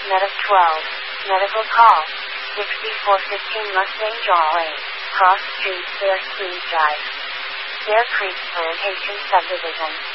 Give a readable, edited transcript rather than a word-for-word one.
Med of 12. Medical call. 6415 Mustang Draw Lane. Cross Street, Bear Springs Drive. Bear Creek Plantation Subdivision.